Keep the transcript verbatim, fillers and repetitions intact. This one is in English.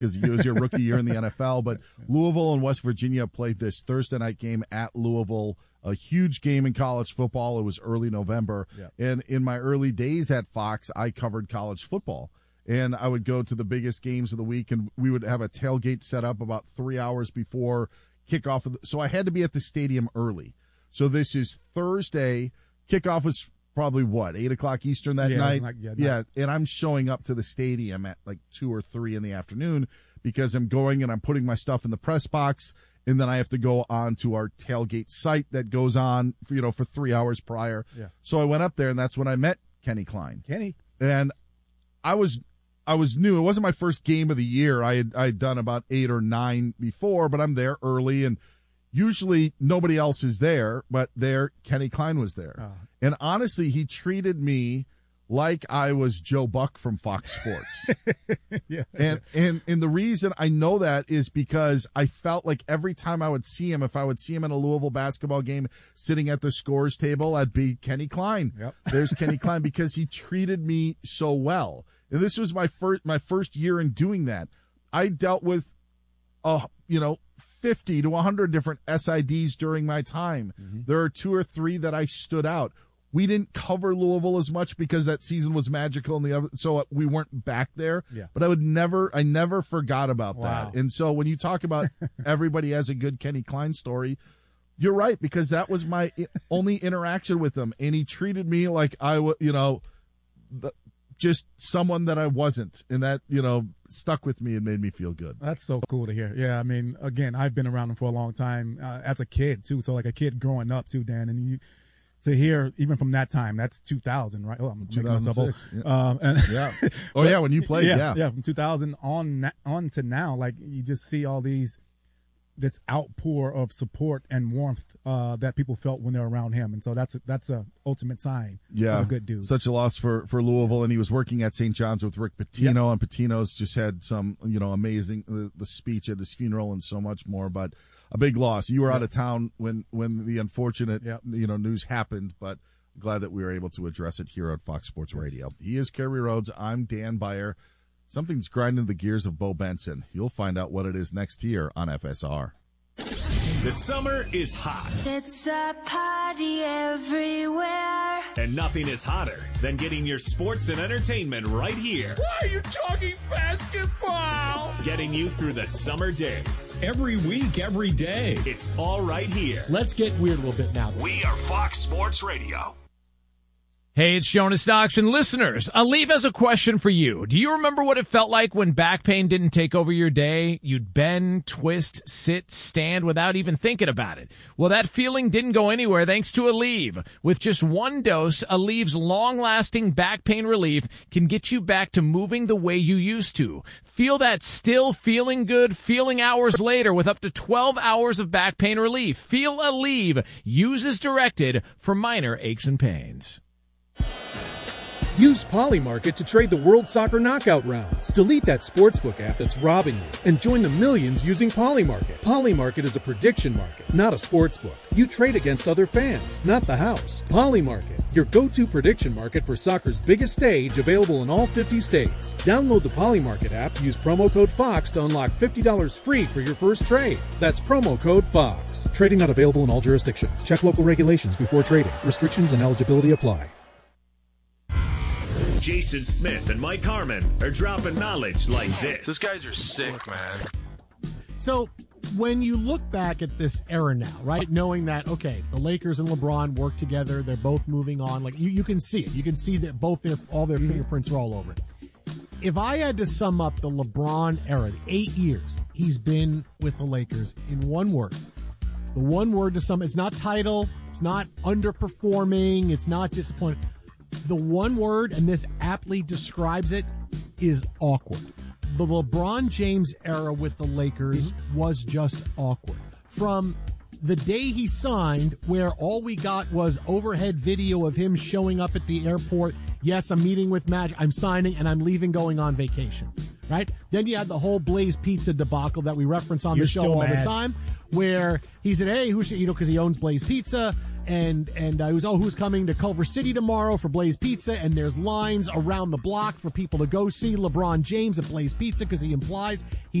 because it was your rookie year in the N F L. But Louisville and West Virginia played this Thursday night game at Louisville, a huge game in college football. It was early November. Yeah. And in my early days at Fox, I covered college football. And I would go to the biggest games of the week, and we would have a tailgate set up about three hours before kickoff. Of the, so I had to be at the stadium early. So this is Thursday. Kickoff was probably, what, eight o'clock Eastern that yeah, night? Like, yeah, yeah, and I'm showing up to the stadium at like two or three in the afternoon because I'm going and I'm putting my stuff in the press box, and then I have to go on to our tailgate site that goes on, for, you know, for three hours prior. Yeah. So I went up there, and that's when I met Kenny Klein. Kenny. And I was I was new. It wasn't my first game of the year. I had I had done about eight or nine before, but I'm there early, and usually nobody else is there, but there Kenny Klein was there. Oh. And honestly, he treated me like I was Joe Buck from Fox Sports. yeah. And, and and the reason I know that is because I felt like every time I would see him, if I would see him in a Louisville basketball game sitting at the scores table, I'd be Kenny Klein. Yep. There's Kenny Klein, because he treated me so well. And this was my first my first year in doing that. I dealt with, uh, you know, fifty to one hundred different S I Ds during my time. Mm-hmm. There are two or three that I stood out. We didn't cover Louisville as much because that season was magical, and the other, so we weren't back there. Yeah. But I would never, I never forgot about wow. that. And so when you talk about everybody has a good Kenny Klein story, you're right, because that was my only interaction with him, and he treated me like I was, you know, the, just someone that I wasn't, and that, you know, stuck with me and made me feel good. That's so cool to hear. Yeah, I mean, again, I've been around him for a long time uh, as a kid too. So like a kid growing up too, Dan, and you. To hear even from that time, that's two thousand, right? Oh, I'm making myself old. Yeah. Um, and yeah. Oh, yeah, when you played, yeah, yeah. Yeah, from two thousand on on to now, like you just see all these, this outpour of support and warmth uh, that people felt when they're around him. And so that's a, that's a ultimate sign yeah. of a good dude. Such a loss for, for Louisville, and he was working at Saint John's with Rick Pitino, yep. and Pitino's just had some, you know, amazing, the, the speech at his funeral and so much more, but a big loss. You were yep. out of town when, when the unfortunate, yep. you know, news happened, but glad that we were able to address it here at Fox Sports yes. Radio. He is Kerry Rhodes. I'm Dan Beyer. Something's grinding the gears of Bo Benson. You'll find out what it is next year on F S R. The summer is hot. It's a party everywhere. And nothing is hotter than getting your sports and entertainment right here. Why are you talking basketball? Getting you through the summer days. Every week, every day. It's all right here. Let's get weird a little bit now. We are Fox Sports Radio. Hey, it's Jonas Knox, and listeners, Aleve has a question for you. Do you remember what it felt like when back pain didn't take over your day? You'd bend, twist, sit, stand without even thinking about it. Well, that feeling didn't go anywhere thanks to Aleve. With just one dose, Aleve's long-lasting back pain relief can get you back to moving the way you used to. Feel that still feeling good feeling hours later with up to twelve hours of back pain relief. Feel Aleve. Use as directed for minor aches and pains. Use Polymarket to trade the World Soccer Knockout rounds. Delete that sportsbook app that's robbing you and join the millions using Polymarket. Polymarket is a prediction market, not a sportsbook. You trade against other fans, not the house. Polymarket, your go-to prediction market for soccer's biggest stage, available in all fifty states. Download the Polymarket app, use promo code FOX to unlock fifty dollars free for your first trade. That's promo code FOX. Trading not available in all jurisdictions. Check local regulations before trading. Restrictions and eligibility apply. Jason Smith and Mike Harmon are dropping knowledge like this. These guys are sick, man. So when you look back at this era now, right, knowing that, okay, the Lakers and LeBron work together, they're both moving on, like you, you can see it. You can see that both their all their fingerprints are all over it. If I had to sum up the LeBron era, the eight years he's been with the Lakers in one word, the one word to sum, it's not title, it's not underperforming, it's not disappointing. The one word, and this aptly describes it, is awkward. The LeBron James era with the Lakers was just awkward. From the day he signed, where all we got was overhead video of him showing up at the airport. Yes, I'm meeting with Magic. I'm signing, and I'm leaving, going on vacation. Right? Then you had the whole Blaze Pizza debacle that we reference on You're the show still all mad. the time, where he said, hey, who should, you know, because he owns Blaze Pizza. and and uh, it was, oh, who's coming to Culver City tomorrow for Blaze Pizza, and there's lines around the block for people to go see LeBron James at Blaze Pizza because he implies he's